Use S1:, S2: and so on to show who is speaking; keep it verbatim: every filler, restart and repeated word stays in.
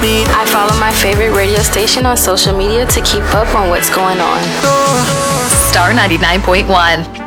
S1: beat.
S2: I follow my favorite radio station on social media to keep up on what's going on.
S3: Star ninety-nine point one.